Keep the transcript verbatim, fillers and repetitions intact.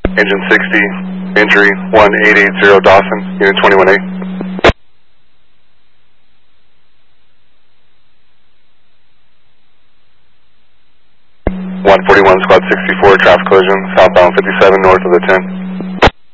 Engine sixty, injury one eight eight zero Dawson, unit twenty-one A. one forty-one, squad sixty-four, traffic collision, southbound fifty-seven, north of the ten.